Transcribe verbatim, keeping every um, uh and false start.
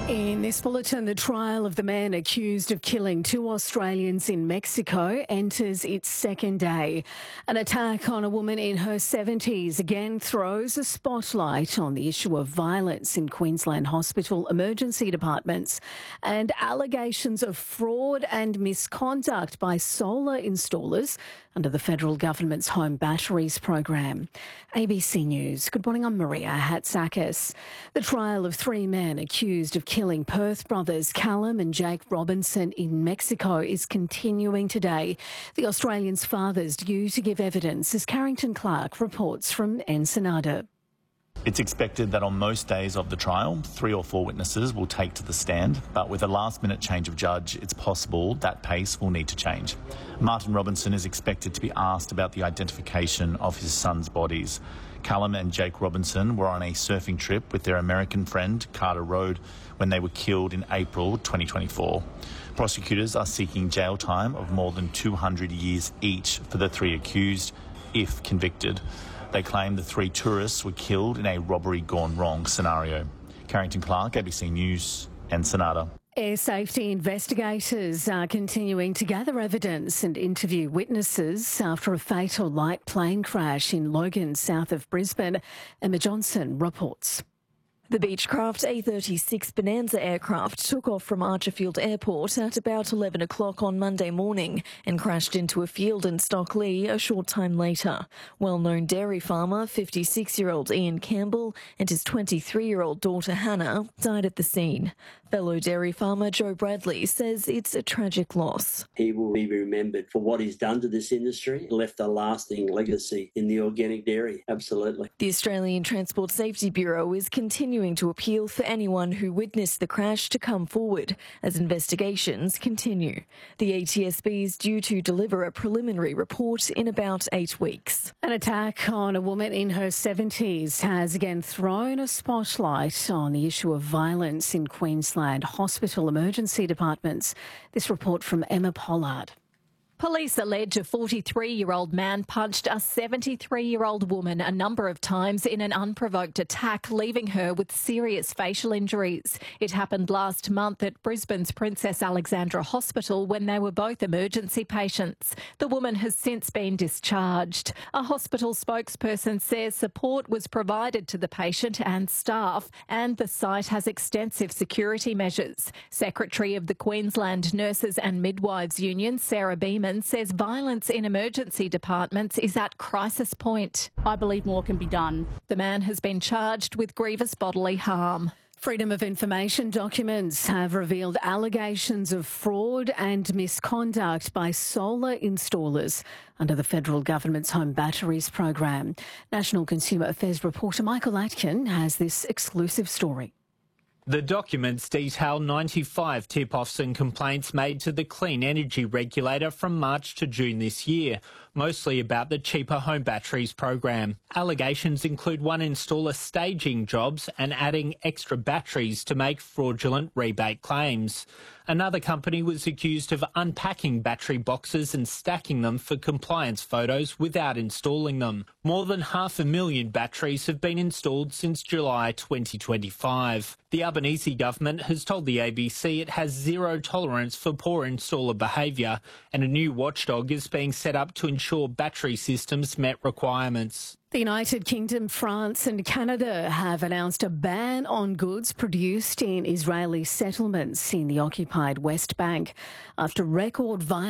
In this bulletin, the trial of the man accused of killing two Australians in Mexico enters its second day. An attack on a woman in her seventies again throws a spotlight on the issue of violence in Queensland hospital emergency departments and allegations of fraud and misconduct by solar installers under the federal government's home batteries program. A B C News. Good morning, I'm Maria Hatzakis. The trial of three men accused of killing Perth brothers Callum and Jake Robinson in Mexico is continuing today. The Australian's father's due to give evidence, as Carrington Clark reports from Ensenada. It's expected that on most days of the trial, three or four witnesses will take to the stand, but with a last-minute change of judge, it's possible that pace will need to change. Martin Robinson is expected to be asked about the identification of his son's bodies. Callum and Jake Robinson were on a surfing trip with their American friend, Carter Road, when they were killed in April twenty twenty-four. Prosecutors are seeking jail time of more than two hundred years each for the three accused, if convicted. They claim the three tourists were killed in a robbery gone wrong scenario. Carrington Clark, A B C News, Ensenada. Air safety investigators are continuing to gather evidence and interview witnesses after a fatal light plane crash in Logan, south of Brisbane. Emma Johnson reports. The Beechcraft A thirty-six Bonanza aircraft took off from Archerfield Airport at about eleven o'clock on Monday morning and crashed into a field in Stockley a short time later. Well-known dairy farmer, fifty-six-year-old Ian Campbell, and his twenty-three-year-old daughter Hannah died at the scene. Fellow dairy farmer Joe Bradley says it's a tragic loss. He will be remembered for what he's done to this industry, left a lasting legacy in the organic dairy, absolutely. The Australian Transport Safety Bureau is continuing to appeal for anyone who witnessed the crash to come forward as investigations continue. The A T S B is due to deliver a preliminary report in about eight weeks. An attack on a woman in her seventies has again thrown a spotlight on the issue of violence in Queensland hospital emergency departments. This report from Emma Pollard. Police allege a forty-three-year-old man punched a seventy-three-year-old woman a number of times in an unprovoked attack, leaving her with serious facial injuries. It happened last month at Brisbane's Princess Alexandra Hospital when they were both emergency patients. The woman has since been discharged. A hospital spokesperson says support was provided to the patient and staff, and the site has extensive security measures. Secretary of the Queensland Nurses and Midwives Union, Sarah Beeman, says violence in emergency departments is at crisis point. I believe more can be done. The man has been charged with grievous bodily harm. Freedom of Information documents have revealed allegations of fraud and misconduct by solar installers under the federal government's home batteries program. National Consumer Affairs reporter Michael Atkin has this exclusive story. The documents detail ninety-five tip-offs and complaints made to the Clean Energy Regulator from March to June this year, mostly about the cheaper home batteries program. Allegations include one installer staging jobs and adding extra batteries to make fraudulent rebate claims. Another company was accused of unpacking battery boxes and stacking them for compliance photos without installing them. More than half a million batteries have been installed since July twenty twenty-five. The Albanese government has told the A B C it has zero tolerance for poor installer behaviour, and a new watchdog is being set up to ensure battery systems met requirements. The United Kingdom, France and Canada have announced a ban on goods produced in Israeli settlements in the occupied West Bank after record violence